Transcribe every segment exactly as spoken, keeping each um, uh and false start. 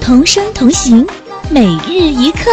同声同行，每日一课。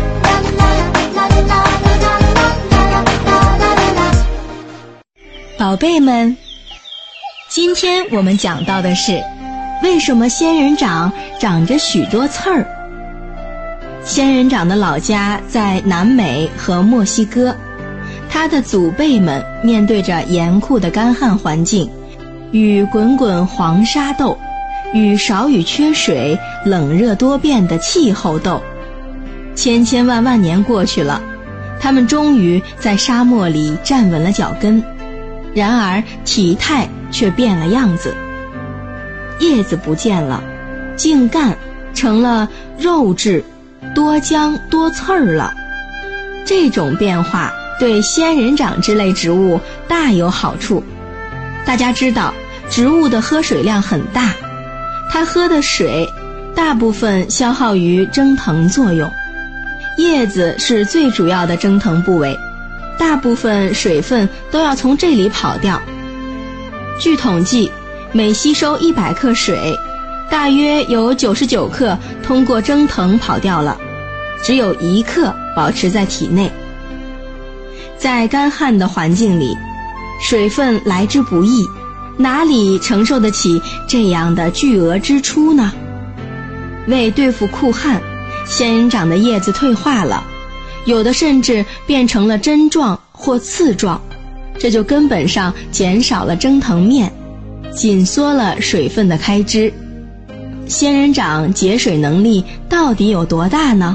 宝贝们，今天我们讲到的是为什么仙人掌长着许多刺儿。仙人掌的老家在南美和墨西哥，他的祖辈们面对着严酷的干旱环境，与滚滚黄沙斗，与少雨缺水、冷热多变的气候斗。千千万万年过去了，他们终于在沙漠里站稳了脚跟，然而体态却变了样子。叶子不见了，茎干成了肉质，多浆多刺儿了。这种变化对仙人掌之类植物大有好处。大家知道，植物的喝水量很大，它喝的水大部分消耗于蒸腾作用，叶子是最主要的蒸腾部位，大部分水分都要从这里跑掉。据统计，每吸收一百克水，大约有九十九克通过蒸腾跑掉了，只有一克保持在体内。在干旱的环境里，水分来之不易，哪里承受得起这样的巨额支出呢？为对付酷旱，仙人掌的叶子退化了，有的甚至变成了针状或刺状，这就根本上减少了蒸腾面，紧缩了水分的开支。仙人掌节水能力到底有多大呢？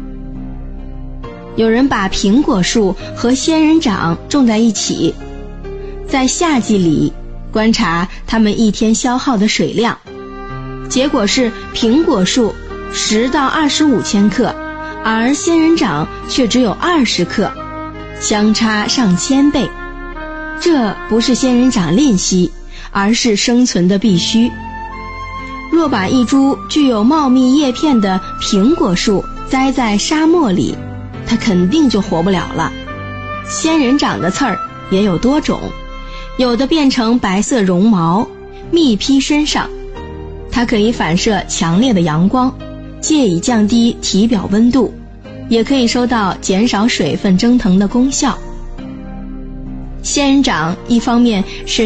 有人把苹果树和仙人掌种在一起，在夏季里观察它们一天消耗的水量，结果是苹果树十到二十五千克，而仙人掌却只有二十克，相差上千倍。这不是仙人掌吝惜，而是生存的必须。若把一株具有茂密叶片的苹果树栽在沙漠里，它肯定就活不了了。仙人掌的刺儿也有多种，有的变成白色绒毛，密披身上，它可以反射强烈的阳光，借以降低体表温度，也可以收到减少水分蒸腾的功效。仙人掌一方面是